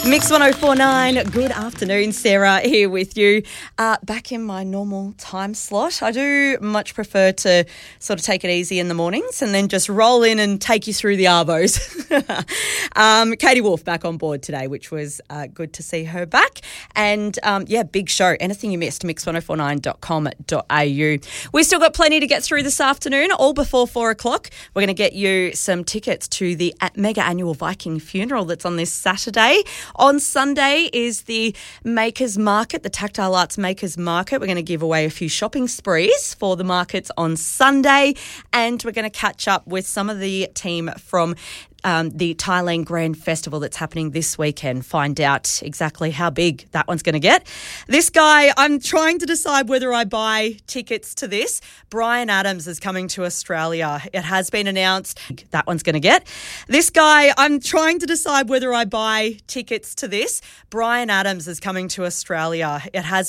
Mix 1049, good afternoon, Sarah here with you. Back in my normal time slot. I do much prefer to sort of take it easy in the mornings and then just roll in and take you through the arvos. Katie Wolf back on board today, which was good to see her back. And big show. Anything you missed, mix1049.com.au. We've still got plenty to get through this afternoon, all before 4 o'clock. We're going to get you some tickets to the mega annual Viking funeral that's on this Saturday. On Sunday is the Makers Market, the Tactile Arts Makers Market. We're going to give away a few shopping sprees for the markets on Sunday, and we're going to catch up with some of the team from the Thailand Grand Festival that's happening this weekend. Find out exactly how big that one's going to get. This guy, I'm trying to decide whether I buy tickets to this. Bryan Adams is coming to Australia. It has been announced that one's going to get. This guy, I'm trying to decide whether I buy tickets to this. Bryan Adams is coming to Australia. It has